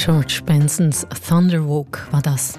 George Bensons Thunderwalk war das.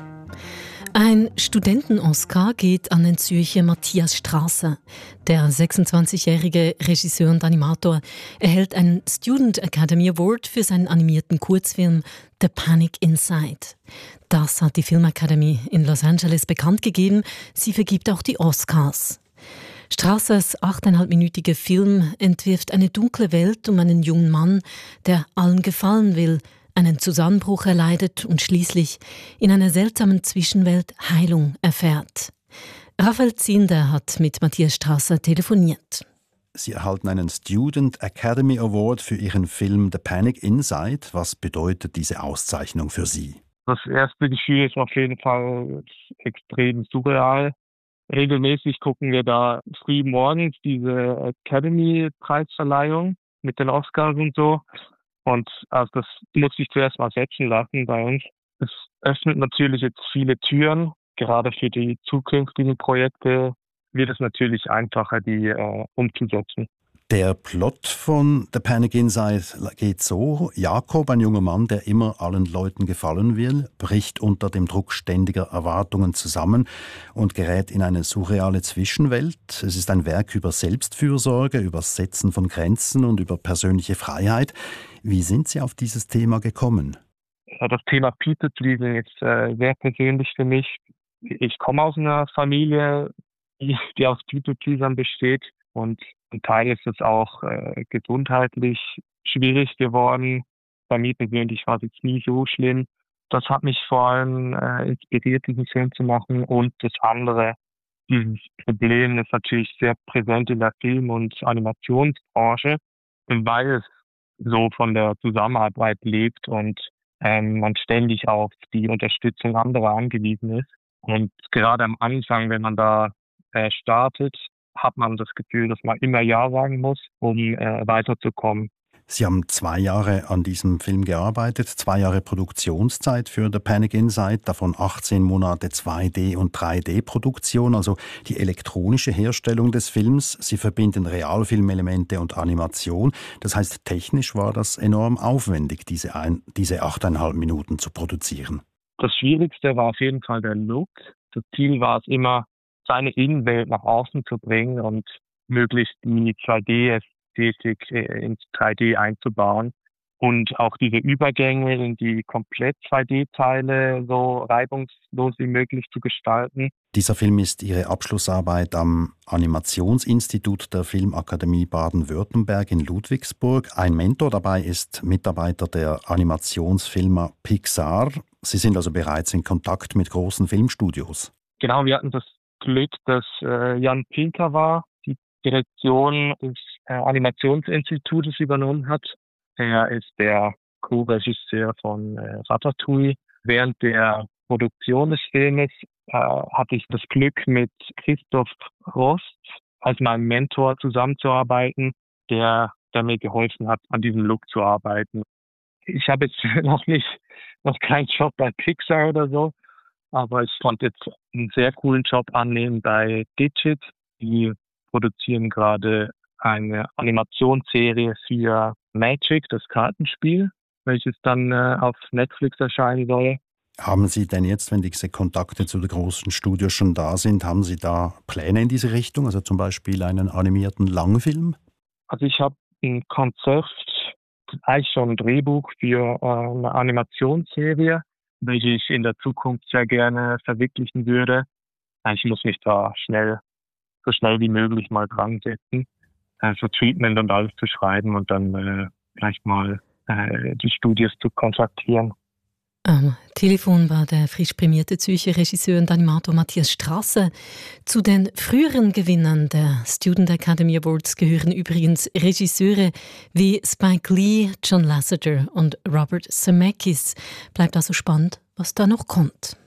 Ein Studenten-Oscar geht an den Zürcher Matthias Strasser. Der 26-jährige Regisseur und Animator erhält einen Student Academy Award für seinen animierten Kurzfilm The Panic Inside. Das hat die Filmakademie in Los Angeles bekannt gegeben. Sie vergibt auch die Oscars. Strassers 8,5-minütiger Film entwirft eine dunkle Welt um einen jungen Mann, der allen gefallen will, einen Zusammenbruch erleidet und schließlich in einer seltsamen Zwischenwelt Heilung erfährt. Raphael Zinder hat mit Matthias Strasser telefoniert. Sie erhalten einen Student Academy Award für Ihren Film The Panic Inside. Was bedeutet diese Auszeichnung für Sie? Das erste Gefühl ist auf jeden Fall extrem surreal. Regelmäßig gucken wir da früh morgens diese Academy-Preisverleihung mit den Oscars und so. Und also das muss ich zuerst mal setzen lassen bei uns. Es öffnet natürlich jetzt viele Türen. Gerade für die zukünftigen Projekte wird es natürlich einfacher, die umzusetzen. Der Plot von The Panic Inside geht so: Jakob, ein junger Mann, der immer allen Leuten gefallen will, bricht unter dem Druck ständiger Erwartungen zusammen und gerät in eine surreale Zwischenwelt. Es ist ein Werk über Selbstfürsorge, über das Setzen von Grenzen und über persönliche Freiheit. Wie sind Sie auf dieses Thema gekommen? Das Thema People-Pleasing ist sehr persönlich für mich. Ich komme aus einer Familie, die aus People-Pleasern besteht. Und zum Teil ist es auch gesundheitlich schwierig geworden. Bei mir persönlich war es jetzt nie so schlimm. Das hat mich vor allem inspiriert, diesen Film zu machen. Und das andere, dieses Problem ist natürlich sehr präsent in der Film- und Animationsbranche, weil es so von der Zusammenarbeit lebt und man ständig auf die Unterstützung anderer angewiesen ist. Und gerade am Anfang, wenn man da startet, hat man das Gefühl, dass man immer Ja sagen muss, um weiterzukommen. Sie haben 2 Jahre an diesem Film gearbeitet, 2 Jahre Produktionszeit für The Panic Inside, davon 18 Monate 2D- und 3D-Produktion, also die elektronische Herstellung des Films. Sie verbinden Realfilmelemente und Animation. Das heißt, technisch war das enorm aufwendig, diese 8,5 Minuten zu produzieren. Das Schwierigste war auf jeden Fall der Look. Das Ziel war es immer, seine Innenwelt nach außen zu bringen und möglichst die 2D-Ästhetik ins 3D einzubauen und auch diese Übergänge in die komplett 2D-Teile so reibungslos wie möglich zu gestalten. Dieser Film ist Ihre Abschlussarbeit am Animationsinstitut der Filmakademie Baden-Württemberg in Ludwigsburg. Ein Mentor dabei ist Mitarbeiter der Animationsfirma Pixar. Sie sind also bereits in Kontakt mit großen Filmstudios. Genau, wir hatten das Glück, dass Jan Pinker die Direktion des Animationsinstitutes übernommen hat. Er ist der Co-Regisseur von Ratatouille. Während der Produktion des Filmes hatte ich das Glück, mit Christoph Rost als meinem Mentor zusammenzuarbeiten, der mir geholfen hat, an diesem Look zu arbeiten. Ich habe jetzt noch keinen Job bei Pixar oder so, aber ich konnte jetzt einen sehr coolen Job annehmen bei Digit. Die produzieren gerade eine Animationsserie für Magic, das Kartenspiel, welches dann auf Netflix erscheinen soll. Haben Sie denn jetzt, wenn diese Kontakte zu den großen Studios schon da sind, haben Sie da Pläne in diese Richtung, also zum Beispiel einen animierten Langfilm? Also ich habe ein Konzept, eigentlich schon ein Drehbuch für eine Animationsserie, welche ich in der Zukunft sehr gerne verwirklichen würde. Ich muss mich da so schnell wie möglich mal dran setzen, so Treatment und alles zu schreiben und dann gleich mal die Studios zu kontaktieren. Am Telefon war der frisch prämierte Zürcher Regisseur und Animator Matthias Strasser. Zu den früheren Gewinnern der Student Academy Awards gehören übrigens Regisseure wie Spike Lee, John Lasseter und Robert Zemeckis. Bleibt also spannend, was da noch kommt.